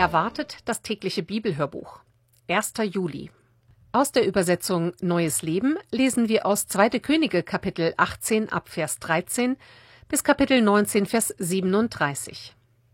Erwartet das tägliche Bibelhörbuch. 1. Juli. Aus der Übersetzung Neues Leben lesen wir aus 2. Könige Kapitel 18 ab Vers 13 bis Kapitel 19 Vers 37.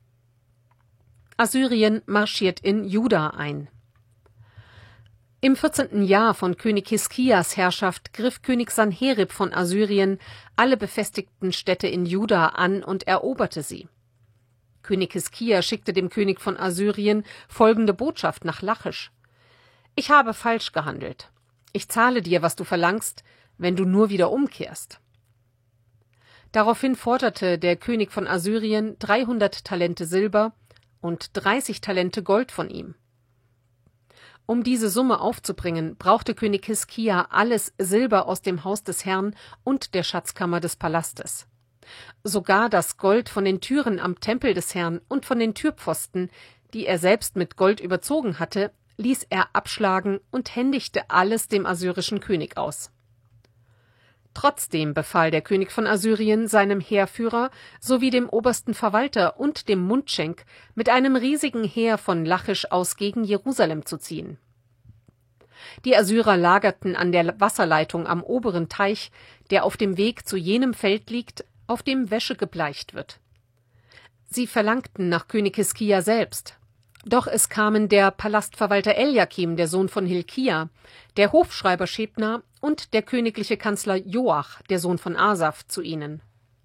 Assyrien marschiert in Juda ein. Im 14. Jahr von König Hiskias Herrschaft griff König Sanherib von Assyrien alle befestigten Städte in Juda an und eroberte sie. König Hiskia schickte dem König von Assyrien folgende Botschaft nach Lachisch: Ich habe falsch gehandelt. Ich zahle dir, was du verlangst, wenn du nur wieder umkehrst. Daraufhin forderte der König von Assyrien 300 Talente Silber und 30 Talente Gold von ihm. Um diese Summe aufzubringen, brauchte König Hiskia alles Silber aus dem Haus des Herrn und der Schatzkammer des Palastes. Sogar das Gold von den Türen am Tempel des Herrn und von den Türpfosten, die er selbst mit Gold überzogen hatte, ließ er abschlagen und händigte alles dem assyrischen König aus. Trotzdem befahl der König von Assyrien seinem Heerführer sowie dem obersten Verwalter und dem Mundschenk, mit einem riesigen Heer von Lachisch aus gegen Jerusalem zu ziehen. Die Assyrer lagerten an der Wasserleitung am oberen Teich, der auf dem Weg zu jenem Feld liegt, auf dem Wäsche gebleicht wird. Sie verlangten nach König Hiskia selbst. Doch es kamen der Palastverwalter Eliakim, der Sohn von Hilkia, der Hofschreiber Schebna und der königliche Kanzler Joach, der Sohn von Asaph, zu ihnen.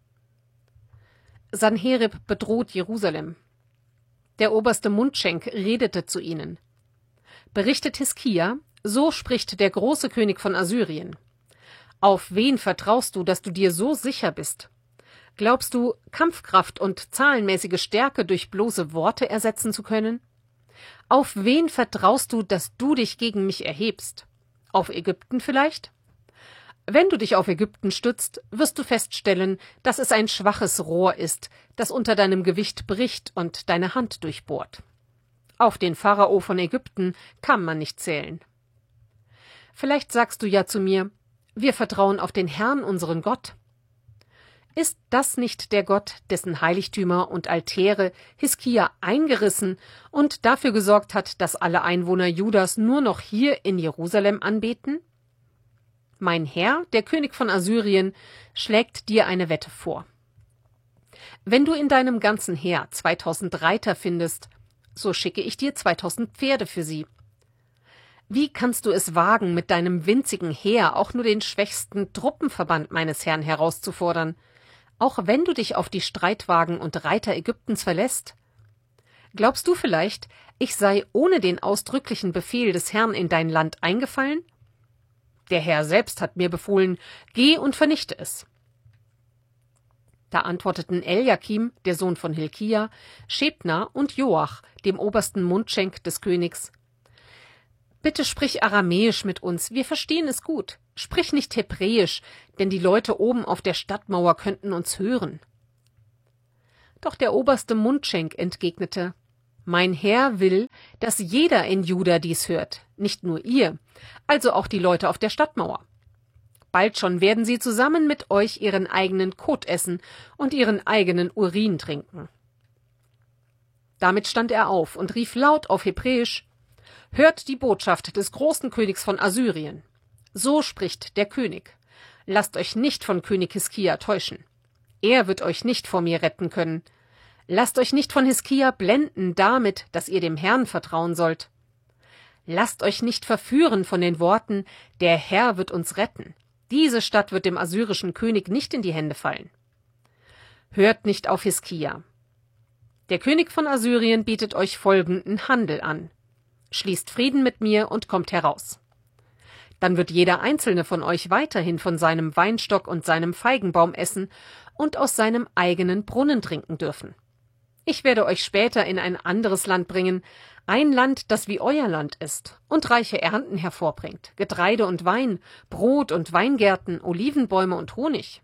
Sanherib bedroht Jerusalem. Der oberste Mundschenk redete zu ihnen. Berichtet Hiskia: So spricht der große König von Assyrien. Auf wen vertraust du, dass du dir so sicher bist? Glaubst du, Kampfkraft und zahlenmäßige Stärke durch bloße Worte ersetzen zu können? Auf wen vertraust du, dass du dich gegen mich erhebst? Auf Ägypten vielleicht? Wenn du dich auf Ägypten stützt, wirst du feststellen, dass es ein schwaches Rohr ist, das unter deinem Gewicht bricht und deine Hand durchbohrt. Auf den Pharao von Ägypten kann man nicht zählen. Vielleicht sagst du ja zu mir: Wir vertrauen auf den Herrn, unseren Gott. Ist das nicht der Gott, dessen Heiligtümer und Altäre Hiskia eingerissen und dafür gesorgt hat, dass alle Einwohner Judas nur noch hier in Jerusalem anbeten? Mein Herr, der König von Assyrien, schlägt dir eine Wette vor. Wenn du in deinem ganzen Heer 2000 Reiter findest, so schicke ich dir 2000 Pferde für sie. Wie kannst du es wagen, mit deinem winzigen Heer auch nur den schwächsten Truppenverband meines Herrn herauszufordern, auch wenn du dich auf die Streitwagen und Reiter Ägyptens verlässt? Glaubst du vielleicht, ich sei ohne den ausdrücklichen Befehl des Herrn in dein Land eingefallen? Der Herr selbst hat mir befohlen: Geh und vernichte es. Da antworteten Eliakim, der Sohn von Hilkia, Schebna und Joach, dem obersten Mundschenk des Königs: Bitte sprich Aramäisch mit uns, wir verstehen es gut. Sprich nicht Hebräisch, denn die Leute oben auf der Stadtmauer könnten uns hören. Doch der oberste Mundschenk entgegnete: Mein Herr will, dass jeder in Juda dies hört, nicht nur ihr, also auch die Leute auf der Stadtmauer. Bald schon werden sie zusammen mit euch ihren eigenen Kot essen und ihren eigenen Urin trinken. Damit stand er auf und rief laut auf Hebräisch: Hört die Botschaft des großen Königs von Assyrien. So spricht der König: Lasst euch nicht von König Hiskia täuschen. Er wird euch nicht vor mir retten können. Lasst euch nicht von Hiskia blenden damit, dass ihr dem Herrn vertrauen sollt. Lasst euch nicht verführen von den Worten: Der Herr wird uns retten. Diese Stadt wird dem assyrischen König nicht in die Hände fallen. Hört nicht auf Hiskia. Der König von Assyrien bietet euch folgenden Handel an: Schließt Frieden mit mir und kommt heraus. Dann wird jeder einzelne von euch weiterhin von seinem Weinstock und seinem Feigenbaum essen und aus seinem eigenen Brunnen trinken dürfen. Ich werde euch später in ein anderes Land bringen, ein Land, das wie euer Land ist und reiche Ernten hervorbringt, Getreide und Wein, Brot und Weingärten, Olivenbäume und Honig.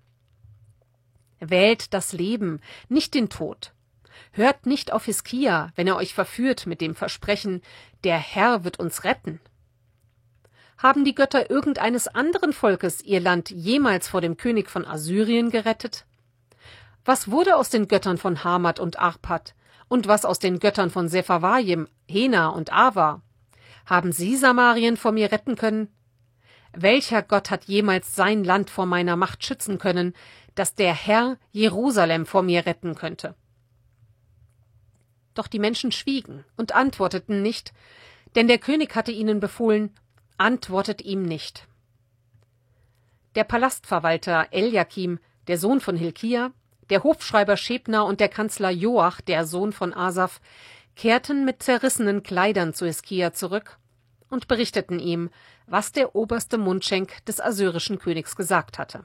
Wählt das Leben, nicht den Tod. Hört nicht auf Hiskia, wenn er euch verführt mit dem Versprechen: Der Herr wird uns retten. Haben die Götter irgendeines anderen Volkes ihr Land jemals vor dem König von Assyrien gerettet? Was wurde aus den Göttern von Hamat und Arpad? Und was aus den Göttern von Sepharvaim, Hena und Ava? Haben sie Samarien vor mir retten können? Welcher Gott hat jemals sein Land vor meiner Macht schützen können, dass der Herr Jerusalem vor mir retten könnte? Doch die Menschen schwiegen und antworteten nicht, denn der König hatte ihnen befohlen, antwortet ihm nicht. Der Palastverwalter Eliakim, der Sohn von Hilkia, der Hofschreiber Schebna und der Kanzler Joach, der Sohn von Asaph, kehrten mit zerrissenen Kleidern zu Hiskia zurück und berichteten ihm, was der oberste Mundschenk des assyrischen Königs gesagt hatte.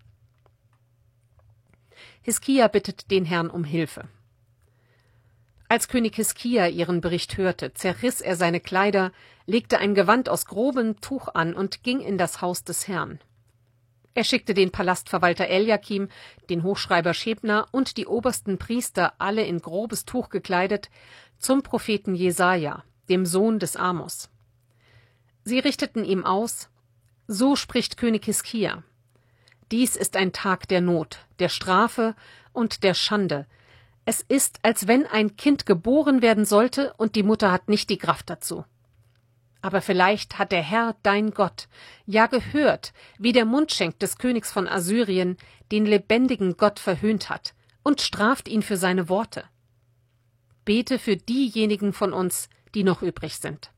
Hiskia bittet den Herrn um Hilfe. Als König Hiskia ihren Bericht hörte, zerriss er seine Kleider, legte ein Gewand aus grobem Tuch an und ging in das Haus des Herrn. Er schickte den Palastverwalter Eliakim, den Hochschreiber Schebna und die obersten Priester, alle in grobes Tuch gekleidet, zum Propheten Jesaja, dem Sohn des Amos. Sie richteten ihm aus: So spricht König Hiskia: Dies ist ein Tag der Not, der Strafe und der Schande. Es ist, als wenn ein Kind geboren werden sollte und die Mutter hat nicht die Kraft dazu. Aber vielleicht hat der Herr, dein Gott, ja gehört, wie der Mundschenk des Königs von Assyrien den lebendigen Gott verhöhnt hat, und straft ihn für seine Worte. Bete für diejenigen von uns, die noch übrig sind.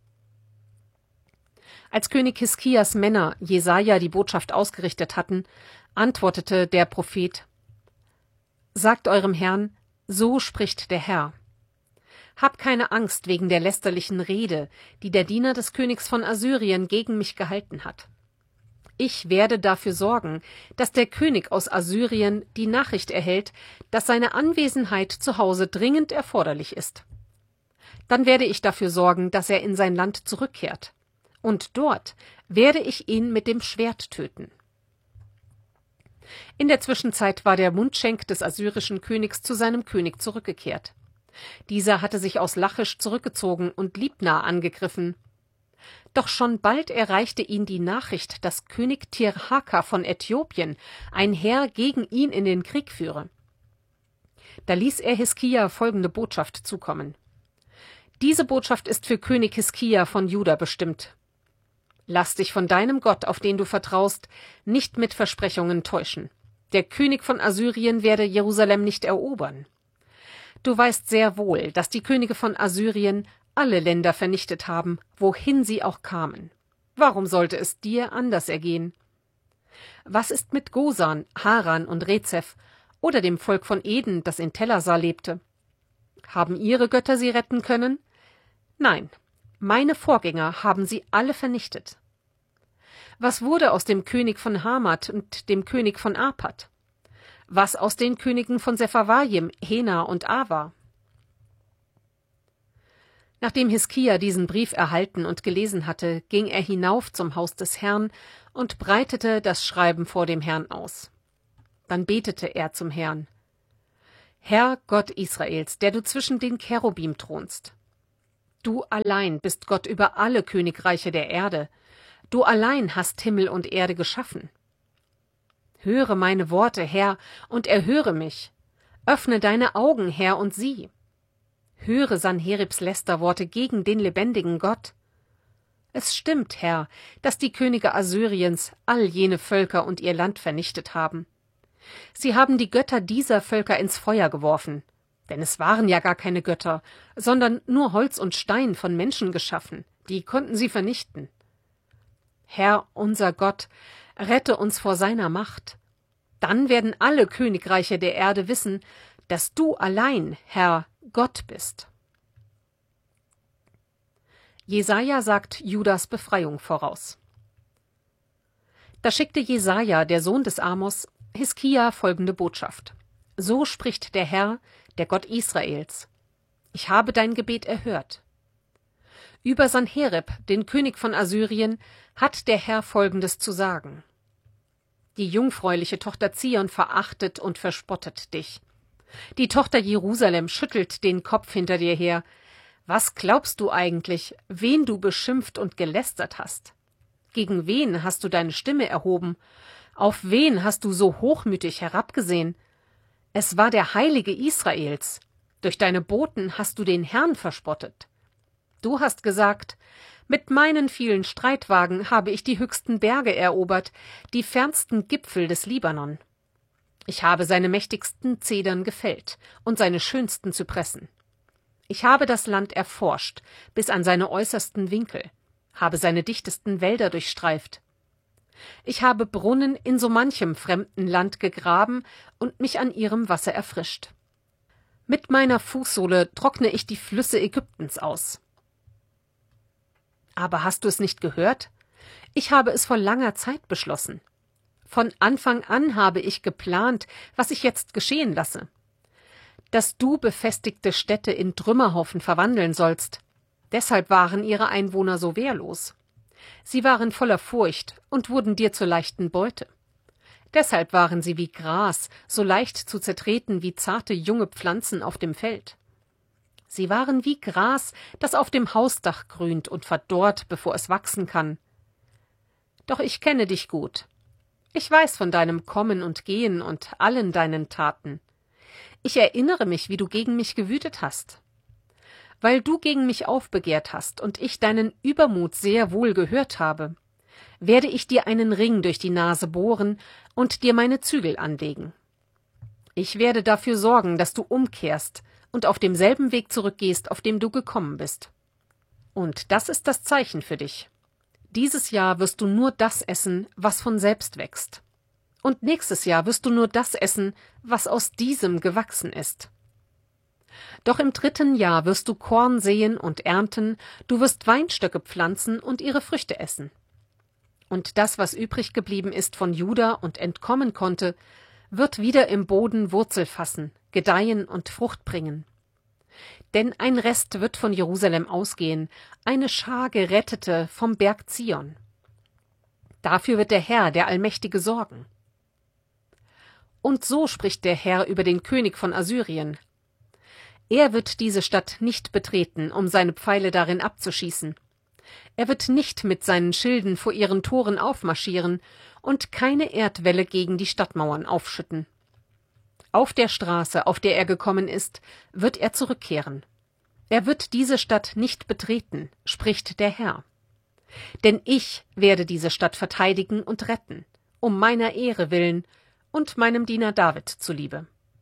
Als König Hiskias Männer Jesaja die Botschaft ausgerichtet hatten, antwortete der Prophet: Sagt eurem Herrn, so spricht der Herr. Hab keine Angst wegen der lästerlichen Rede, die der Diener des Königs von Assyrien gegen mich gehalten hat. Ich werde dafür sorgen, dass der König aus Assyrien die Nachricht erhält, dass seine Anwesenheit zu Hause dringend erforderlich ist. Dann werde ich dafür sorgen, dass er in sein Land zurückkehrt. Und dort werde ich ihn mit dem Schwert töten. In der Zwischenzeit war der Mundschenk des assyrischen Königs zu seinem König zurückgekehrt. Dieser hatte sich aus Lachisch zurückgezogen und Libna angegriffen. Doch schon bald erreichte ihn die Nachricht, dass König Tirhaka von Äthiopien ein Heer gegen ihn in den Krieg führe. Da ließ er Hiskia folgende Botschaft zukommen: Diese Botschaft ist für König Hiskia von Juda bestimmt. Lass dich von deinem Gott, auf den du vertraust, nicht mit Versprechungen täuschen. Der König von Assyrien werde Jerusalem nicht erobern. Du weißt sehr wohl, dass die Könige von Assyrien alle Länder vernichtet haben, wohin sie auch kamen. Warum sollte es dir anders ergehen? Was ist mit Gosan, Haran und Rezeph oder dem Volk von Eden, das in Telassar lebte? Haben ihre Götter sie retten können? Nein, meine Vorgänger haben sie alle vernichtet. Was wurde aus dem König von Hamat und dem König von Arpad? Was aus den Königen von Sepharvaim, Hena und Ava? Nachdem Hiskia diesen Brief erhalten und gelesen hatte, ging er hinauf zum Haus des Herrn und breitete das Schreiben vor dem Herrn aus. Dann betete er zum Herrn: Herr Gott Israels, der du zwischen den Cherubim thronst. Du allein bist Gott über alle Königreiche der Erde. Du allein hast Himmel und Erde geschaffen. Höre meine Worte, Herr, und erhöre mich. Öffne deine Augen, Herr, und sieh. Höre Sanheribs Lästerworte gegen den lebendigen Gott. Es stimmt, Herr, dass die Könige Assyriens all jene Völker und ihr Land vernichtet haben. Sie haben die Götter dieser Völker ins Feuer geworfen, denn es waren ja gar keine Götter, sondern nur Holz und Stein von Menschen geschaffen, die konnten sie vernichten. Herr, unser Gott, rette uns vor seiner Macht. Dann werden alle Königreiche der Erde wissen, dass du allein, Herr, Gott bist. Jesaja sagt Judas Befreiung voraus. Da schickte Jesaja, der Sohn des Amos, Hiskia folgende Botschaft: So spricht der Herr, der Gott Israels: Ich habe dein Gebet erhört. Über Sanherib, den König von Assyrien, hat der Herr Folgendes zu sagen: Die jungfräuliche Tochter Zion verachtet und verspottet dich. Die Tochter Jerusalem schüttelt den Kopf hinter dir her. Was glaubst du eigentlich, wen du beschimpft und gelästert hast? Gegen wen hast du deine Stimme erhoben? Auf wen hast du so hochmütig herabgesehen? Es war der Heilige Israels. Durch deine Boten hast du den Herrn verspottet. Du hast gesagt, mit meinen vielen Streitwagen habe ich die höchsten Berge erobert, die fernsten Gipfel des Libanon. Ich habe seine mächtigsten Zedern gefällt und seine schönsten Zypressen. Ich habe das Land erforscht, bis an seine äußersten Winkel, habe seine dichtesten Wälder durchstreift. Ich habe Brunnen in so manchem fremden Land gegraben und mich an ihrem Wasser erfrischt. Mit meiner Fußsohle trockne ich die Flüsse Ägyptens aus. Aber hast du es nicht gehört? Ich habe es vor langer Zeit beschlossen. Von Anfang an habe ich geplant, was ich jetzt geschehen lasse. Dass du befestigte Städte in Trümmerhaufen verwandeln sollst. Deshalb waren ihre Einwohner so wehrlos. Sie waren voller Furcht und wurden dir zur leichten Beute. Deshalb waren sie wie Gras, so leicht zu zertreten wie zarte junge Pflanzen auf dem Feld. Sie waren wie Gras, das auf dem Hausdach grünt und verdorrt, bevor es wachsen kann. Doch ich kenne dich gut. Ich weiß von deinem Kommen und Gehen und allen deinen Taten. Ich erinnere mich, wie du gegen mich gewütet hast. Weil du gegen mich aufbegehrt hast und ich deinen Übermut sehr wohl gehört habe, werde ich dir einen Ring durch die Nase bohren und dir meine Zügel anlegen. Ich werde dafür sorgen, dass du umkehrst und auf demselben Weg zurückgehst, auf dem du gekommen bist. Und das ist das Zeichen für dich. Dieses Jahr wirst du nur das essen, was von selbst wächst. Und nächstes Jahr wirst du nur das essen, was aus diesem gewachsen ist. Doch im 3. Jahr wirst du Korn säen und ernten, du wirst Weinstöcke pflanzen und ihre Früchte essen. Und das, was übrig geblieben ist von Juda und entkommen konnte, wird wieder im Boden Wurzel fassen, gedeihen und Frucht bringen. Denn ein Rest wird von Jerusalem ausgehen, eine Schar Gerettete vom Berg Zion. Dafür wird der Herr, der Allmächtige, sorgen. Und so spricht der Herr über den König von Assyrien. Er wird diese Stadt nicht betreten, um seine Pfeile darin abzuschießen. Er wird nicht mit seinen Schilden vor ihren Toren aufmarschieren und keine Erdwälle gegen die Stadtmauern aufschütten. Auf der Straße, auf der er gekommen ist, wird er zurückkehren. Er wird diese Stadt nicht betreten, spricht der Herr. Denn ich werde diese Stadt verteidigen und retten, um meiner Ehre willen und meinem Diener David zuliebe.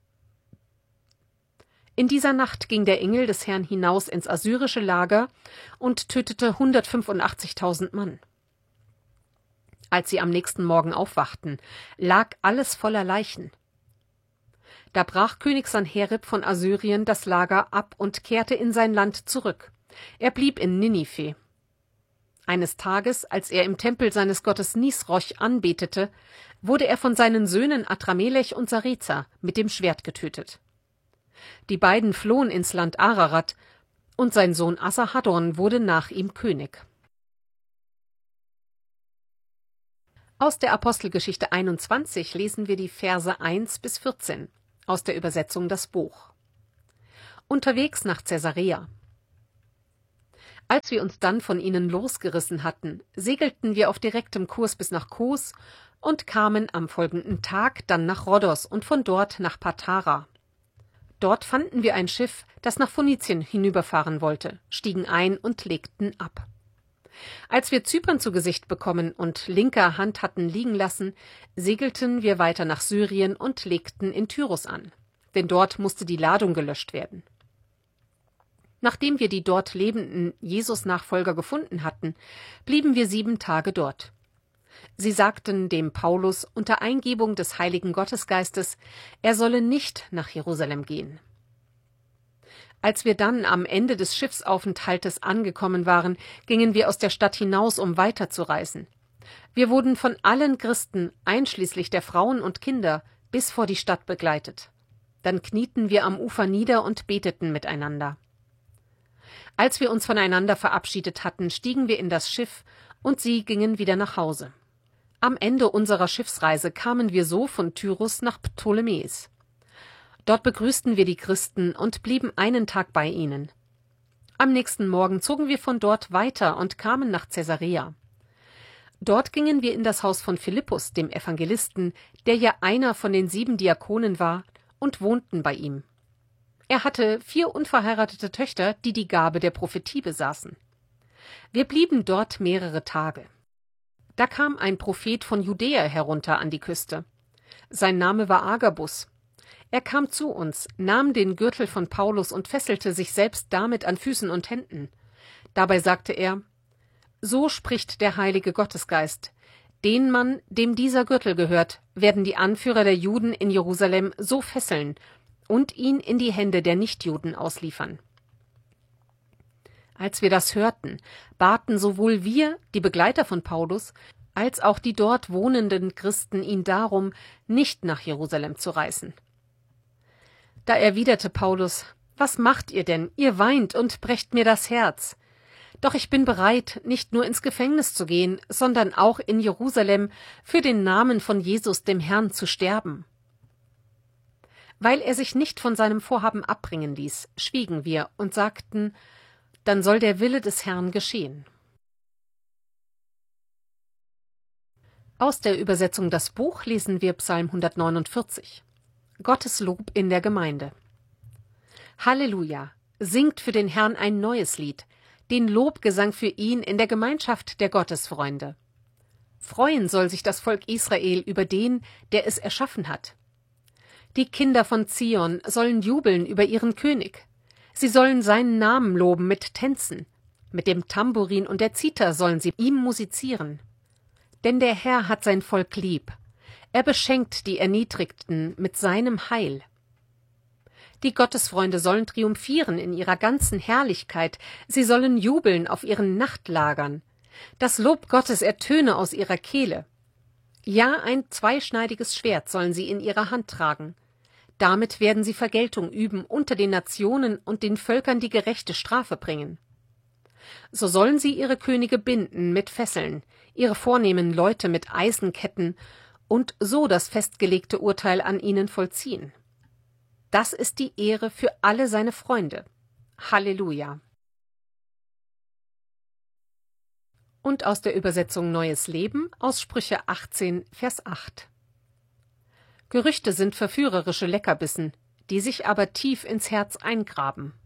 In dieser Nacht ging der Engel des Herrn hinaus ins assyrische Lager und tötete 185.000 Mann. Als sie am nächsten Morgen aufwachten, lag alles voller Leichen. Da brach König Sanherib von Assyrien das Lager ab und kehrte in sein Land zurück. Er blieb in Ninive. Eines Tages, als er im Tempel seines Gottes Nisroch anbetete, wurde er von seinen Söhnen Adramelech und Sarezer mit dem Schwert getötet. Die beiden flohen ins Land Ararat, und sein Sohn Asarhaddon wurde nach ihm König. Aus der Apostelgeschichte 21 lesen wir die Verse 1 bis 14 aus der Übersetzung Das Buch. Unterwegs nach Caesarea. Als wir uns dann von ihnen losgerissen hatten, segelten wir auf direktem Kurs bis nach Kos und kamen am folgenden Tag dann nach Rhodos und von dort nach Patara. Dort fanden wir ein Schiff, das nach Phönizien hinüberfahren wollte, stiegen ein und legten ab. Als wir Zypern zu Gesicht bekommen und linker Hand hatten liegen lassen, segelten wir weiter nach Syrien und legten in Tyrus an, denn dort musste die Ladung gelöscht werden. Nachdem wir die dort lebenden Jesus-Nachfolger gefunden hatten, blieben wir 7 Tage dort. Sie sagten dem Paulus unter Eingebung des Heiligen Gottesgeistes, er solle nicht nach Jerusalem gehen. Als wir dann am Ende des Schiffsaufenthaltes angekommen waren, gingen wir aus der Stadt hinaus, um weiterzureisen. Wir wurden von allen Christen, einschließlich der Frauen und Kinder, bis vor die Stadt begleitet. Dann knieten wir am Ufer nieder und beteten miteinander. Als wir uns voneinander verabschiedet hatten, stiegen wir in das Schiff und sie gingen wieder nach Hause. Am Ende unserer Schiffsreise kamen wir so von Tyrus nach Ptolemäis. Dort begrüßten wir die Christen und blieben einen Tag bei ihnen. Am nächsten Morgen zogen wir von dort weiter und kamen nach Caesarea. Dort gingen wir in das Haus von Philippus, dem Evangelisten, der ja einer von den 7 Diakonen war, und wohnten bei ihm. Er hatte 4 unverheiratete Töchter, die die Gabe der Prophetie besaßen. Wir blieben dort mehrere Tage. Da kam ein Prophet von Judäa herunter an die Küste. Sein Name war Agabus. Er kam zu uns, nahm den Gürtel von Paulus und fesselte sich selbst damit an Füßen und Händen. Dabei sagte er: So spricht der heilige Gottesgeist: Den Mann, dem dieser Gürtel gehört, werden die Anführer der Juden in Jerusalem so fesseln und ihn in die Hände der Nichtjuden ausliefern. Als wir das hörten, baten sowohl wir, die Begleiter von Paulus, als auch die dort wohnenden Christen ihn darum, nicht nach Jerusalem zu reisen. Da erwiderte Paulus: Was macht ihr denn? Ihr weint und brecht mir das Herz. Doch ich bin bereit, nicht nur ins Gefängnis zu gehen, sondern auch in Jerusalem für den Namen von Jesus, dem Herrn, zu sterben. Weil er sich nicht von seinem Vorhaben abbringen ließ, schwiegen wir und sagten: Dann soll der Wille des Herrn geschehen. Aus der Übersetzung Das Buch lesen wir Psalm 149. Gottes Lob in der Gemeinde. Halleluja! Singt für den Herrn ein neues Lied, den Lobgesang für ihn in der Gemeinschaft der Gottesfreunde. Freuen soll sich das Volk Israel über den, der es erschaffen hat. Die Kinder von Zion sollen jubeln über ihren König. Sie sollen seinen Namen loben mit Tänzen. Mit dem Tambourin und der Zither sollen sie ihm musizieren. Denn der Herr hat sein Volk lieb. Er beschenkt die Erniedrigten mit seinem Heil. Die Gottesfreunde sollen triumphieren in ihrer ganzen Herrlichkeit. Sie sollen jubeln auf ihren Nachtlagern. Das Lob Gottes ertöne aus ihrer Kehle. Ja, ein zweischneidiges Schwert sollen sie in ihrer Hand tragen. Damit werden sie Vergeltung üben unter den Nationen und den Völkern die gerechte Strafe bringen. So sollen sie ihre Könige binden mit Fesseln, ihre vornehmen Leute mit Eisenketten und so das festgelegte Urteil an ihnen vollziehen. Das ist die Ehre für alle seine Freunde. Halleluja! Und aus der Übersetzung Neues Leben aus Sprüche 18, Vers 8. Gerüchte sind verführerische Leckerbissen, die sich aber tief ins Herz eingraben.